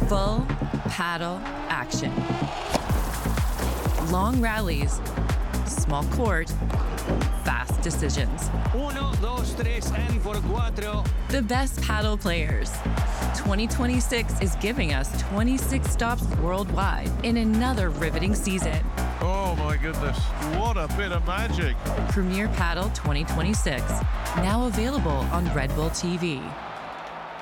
Full paddle action. Long rallies, small court, fast decisions. 1, 2, 3, and for 4. The best paddle players. 2026 is giving us 26 stops worldwide in another riveting season. Oh my goodness, what a bit of magic. Premier Paddle 2026, now available on Red Bull TV.